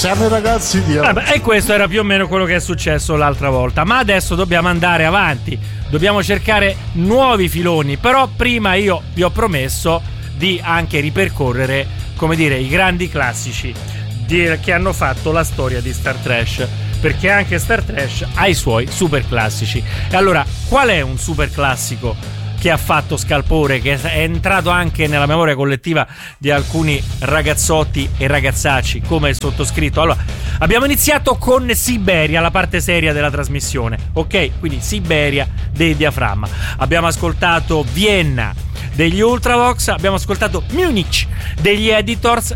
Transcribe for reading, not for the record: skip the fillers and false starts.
siamo i ragazzi di oggi. E questo era più o meno quello che è successo l'altra volta. Ma adesso dobbiamo andare avanti, dobbiamo cercare nuovi filoni. Però prima io vi ho promesso di anche ripercorrere, come dire, i grandi classici che hanno fatto la storia di Star Trash, perché anche Star Trash ha i suoi super classici. E allora, qual è un super classico che ha fatto scalpore, che è entrato anche nella memoria collettiva di alcuni ragazzotti e ragazzacci come il sottoscritto? Allora, abbiamo iniziato con Siberia, la parte seria della trasmissione, ok? Quindi Siberia dei Diaframma. Abbiamo ascoltato Vienna degli Ultravox, abbiamo ascoltato Munich degli Editors